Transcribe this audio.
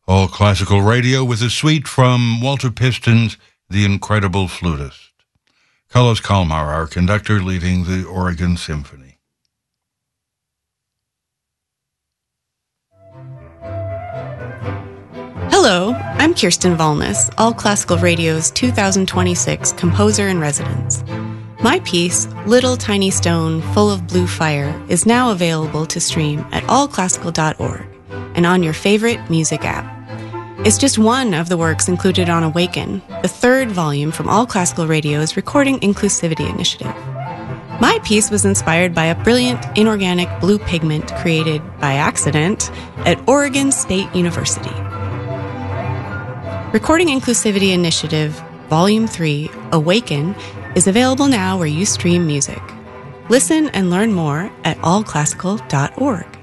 All Classical Radio with a suite from Walter Piston's The Incredible Flutist. Carlos Kalmar, our conductor, leading the Oregon Symphony. Hello, I'm Kirsten Valnes, All Classical Radio's 2026 Composer in Residence. My piece, Little Tiny Stone Full of Blue Fire, is now available to stream at allclassical.org and on your favorite music app. It's just one of the works included on Awaken, the third volume from All Classical Radio's Recording Inclusivity Initiative. My piece was inspired by a brilliant inorganic blue pigment created by accident at Oregon State University. Recording Inclusivity Initiative, Volume 3, Awaken, is available now where you stream music. Listen and learn more at allclassical.org.